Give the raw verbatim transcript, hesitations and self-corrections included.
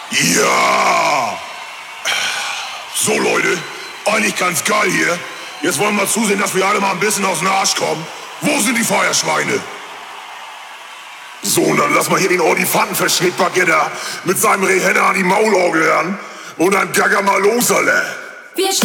Ja! So, Leute, eigentlich ganz geil hier. Jetzt wollen wir zusehen, dass wir alle mal ein bisschen aus dem Arsch kommen. Wo sind die Feuerschweine? So, und dann lass mal hier den Ordifantenverschnittback da mit seinem Rehenner an die Maulorgel ran. Und dann gagger mal los, Alter. Wir